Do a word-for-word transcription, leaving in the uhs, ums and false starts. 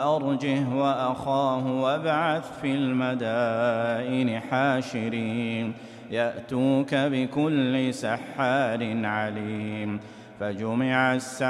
أرجه وأخاه وابعث في المدائن حاشرين يأتوك بكل سحار عليم. فجمع السحرة